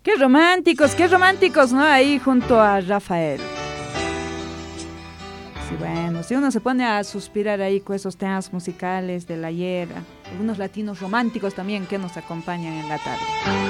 qué románticos, ¿no? Ahí junto a Rafael. Sí, bueno, si uno se pone a suspirar ahí con esos temas musicales del ayer, algunos latinos románticos también que nos acompañan en la tarde.